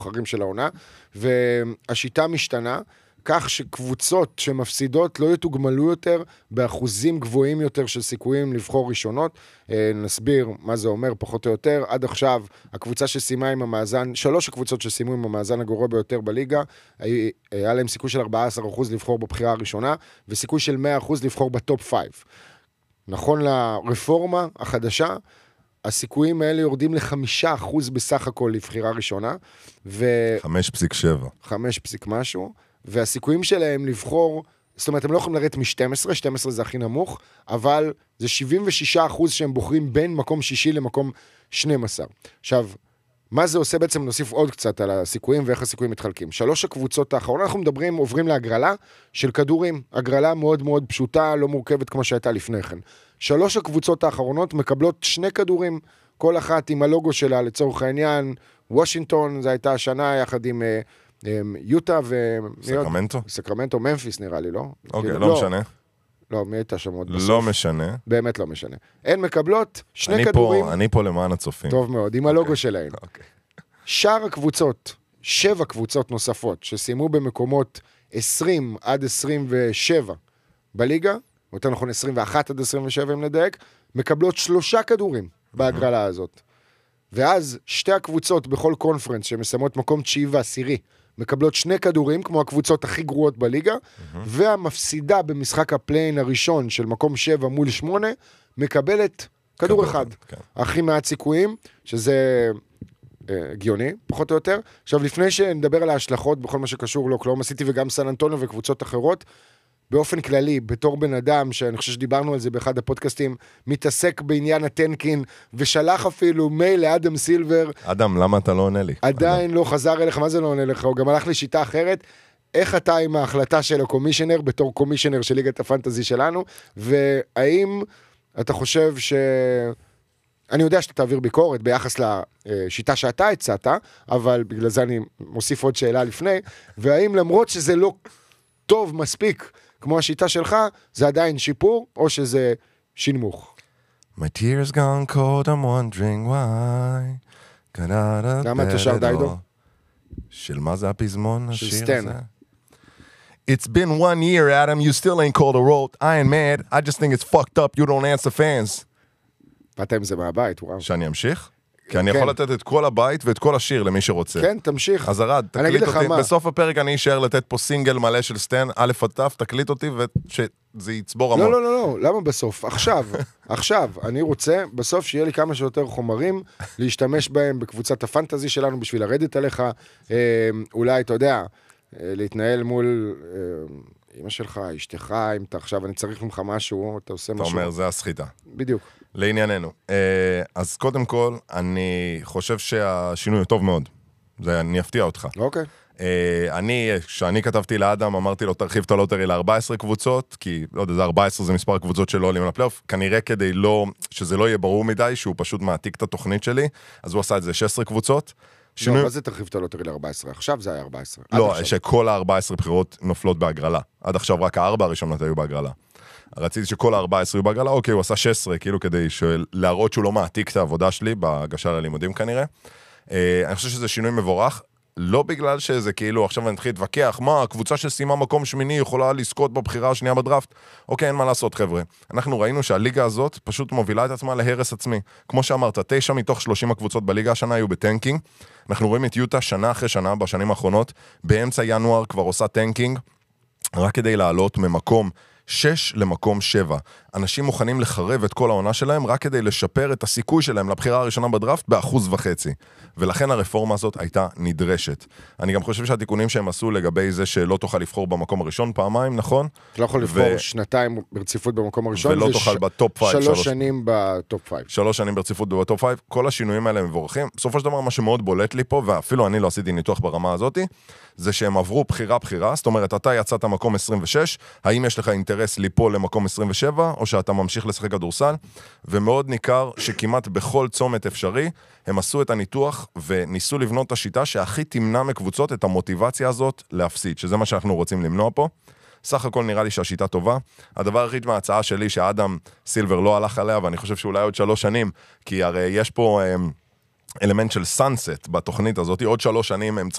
הבוחרים של העונה, והשיטה משתנה, כך שקבוצות שמפסידות לא יתוגמלו יותר באחוזים גבוהים יותר של סיכויים לבחור ראשונות. נסביר מה זה אומר פחות או יותר. עד עכשיו הקבוצה שסיימה עם המאזן, 3 הקבוצות שסיימו עם המאזן הגרוע ביותר בליגה, היה להם סיכוי של 14% לבחור בבחירה הראשונה, וסיכוי של 100% לבחור בטופ 5. נכון לרפורמה החדשה, הסיכויים האלה יורדים ל5% בסך הכל לבחירה ראשונה, 5.7. 5 משהו, והסיכויים שלהם לבחור, זאת אומרת, הם לא יכולים לרדת מ-12, 12 זה הכי נמוך, אבל זה 76% שהם בוחרים בין מקום 6 למקום 12. עכשיו, מה זה עושה בעצם? נוסיף עוד קצת על הסיכויים ואיך הסיכויים מתחלקים. 3 הקבוצות האחרונות, אנחנו עוברים להגרלה של כדורים, הגרלה מאוד מאוד פשוטה, לא מורכבת כמו שהייתה לפני כן. 3 הקבוצות האחרונות מקבלות 2 כדורים, כל אחת עם הלוגו שלה, לצורך העניין, וושינגטון, זו הייתה השנה יחד עם יוטה סקרמנטו, ממפיס נראה לי, לא? אוקיי, לא משנה. לא, מי הייתה שם עוד בסוף? לא משנה. באמת לא משנה. הן מקבלות 2 כדורים. אני פה למען הצופים. טוב מאוד, עם הלוגו שלהן. שאר הקבוצות, 7 קבוצות נוספות, שסיימו במקומות 20 עד 27 בליגה, יותר נכון 21 עד 27 אם נדייק, מקבלות 3 כדורים בהגרלה הזאת. ואז 2 הקבוצות בכל קונפרנס שמסיימות מקום 9 ו10 מקבלות 2 כדורים, כמו הקבוצות הכי גרועות בליגה, והמפסידה במשחק הפליין הראשון של מקום 7 מול 8, מקבלת כדור אחד. הכי מעט סיכויים, שזה הגיוני, פחות או יותר. עכשיו, לפני שנדבר על ההשלכות בכל מה שקשור לאוקלהומה סיטי וגם סן אנטוניו וקבוצות אחרות, באופן כללי, בתור בן אדם, שאני חושב שדיברנו על זה באחד הפודקאסטים, מתעסק בעניין הטנקין, ושלח אפילו מייל לאדם סילבר. אדם, למה אתה לא עונה לי? עדיין לא חזר אליך, מה זה לא עונה לך? הוא גם הלך לשיטה אחרת. איך אתה עם ההחלטה של הקומישיונר, בתור קומישיונר של ליגת הפנטזי שלנו, והאם אתה חושב אני יודע שאתה תעביר ביקורת ביחס לשיטה שאתה הצעת, אבל בגלל זה אני מוסיף עוד שאלה לפני, והאם למרות שזה לא טוב מספיק, כמו השיטה שלך, זה עדיין שיפור, או שזה שינמוך? My tears gone cold, I'm wondering why. למה אתה שר דיידו? של מה זה הפזמון? של סטן. It's been 1 year, Adam, you still ain't called a road. I ain't mad, I just think it's fucked up, you don't answer fans. באת עם זה מהבית, וואו. שאני אמשיך? כי אני יכול לתת את כל הבית ואת כל השיר למי שרוצה. כן, תמשיך. אז ארד, תקליט אותי. בסוף הפרק אני אשאר לתת פה סינגל מלא של סטן, א' עד ת', תקליט אותי ושזה יצבור המון. לא, לא, לא, למה בסוף? עכשיו, אני רוצה בסוף שיהיה לי כמה שיותר חומרים להשתמש בהם בקבוצת הפנטזי שלנו בשביל לרדת עליך, אולי, אתה יודע, להתנהל מול אמא שלך, אשתך, אם אתה עכשיו, אני צריך ממך משהו, אתה עושה משהו. אתה אומר, זה הסחיטה. בדיוק. לענייננו. אז קודם כל, אני חושב שהשינוי הוא טוב מאוד. אני אפתיע אותך. אוקיי. כשאני כתבתי לאדם, אמרתי לו, תרחיב את הלוטרי ל-14 קבוצות, כי, לא יודע, 14 זה מספר קבוצות שלא עולים לפלייאוף, כנראה כדי שזה לא יהיה ברור מדי, שהוא פשוט מעתיק את התוכנית שלי, אז הוא עשה את זה 16 קבוצות. לא, מה זה תרחיב את הלוטרי ל-14? עכשיו זה היה 14. לא, שכל ה-14 בחירות נופלות בהגרלה. עד עכשיו רק ה4 הראשונות היו בהגרלה. רציתי שכל ה-14 היו בהגרלה, אוקיי, הוא עשה 16, כאילו כדי להראות שהוא לא מעתיק את העבודה שלי, בהגשה ללימודים כנראה. אני חושב שזה שינוי מבורך, לא בגלל שזה כאילו, עכשיו אני מתחיל להתווכח, מה, הקבוצה שסיימה מקום שמיני יכולה לזכות בבחירה השנייה בדראפט? אוקיי, אין מה לעשות, חבר'ה. אנחנו ראינו שהליגה הזאת פשוט מובילה את עצמה להרס עצמי. כמו שאמרת, 9 מתוך 30 הקבוצות בליגה השנה היו בטנקינג. אנחנו רואים את יוטה שנה אחרי שנה בשנים האחרונות, באמצע ינואר כבר עושה טנקינג, רק כדי לעלות ממקום 6 למקום 7. אנשים מוכנים לחרב את כל העונה שלהם רק כדי לשפר את הסיכוי שלהם לבחירה הראשונה בדראפט ב1.5%. ולכן הרפורמה הזאת הייתה נדרשת. אני גם חושב שהתיקונים שהם עשו לגבי זה שלא תוכל לבחור במקום הראשון פעמיים, נכון? לא יכול לבחור שנתיים ברציפות במקום הראשון. ולא תוכל בטופ 5. 3 שנים בטופ 5. 3 שנים ברציפות בטופ 5. כל השינויים האלה מבורכים. בסופו של דבר מה שמאוד בולט לי פה, ואפילו אני לא עשיתי ניתוח ברמה הזאת, זה שהם עברו בחירה. זאת אומרת, אתה יצאת מקום 26, האם יש לך אינטרס ליפול למקום 27, או שאתה ממשיך לשחק כדורסל, ומאוד ניכר שכמעט בכל צומת אפשרי, הם עשו את הניתוח וניסו לבנות את השיטה שהכי תמנע מקבוצות את המוטיבציה הזאת להפסיד, שזה מה שאנחנו רוצים למנוע פה. סך הכל נראה לי שהשיטה טובה. הדבר הכי מההצעה שלי שאדם סילבר לא הלך עליה, ואני חושב שאולי עוד 3 שנים, כי הרי יש פה אלמנט של סאנסט בתוכנית הזאת, עוד 3 שנים הם צריכים